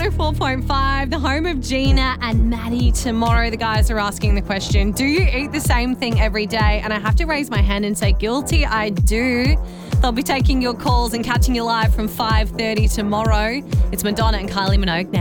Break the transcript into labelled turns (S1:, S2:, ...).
S1: 104.5, the home of Gina and Maddie. Tomorrow, the guys are asking the question, do you eat the same thing every day? And I have to raise my hand and say guilty, I do. They'll be taking your calls and catching you live from 5:30 tomorrow. It's Madonna and Kylie Minogue now.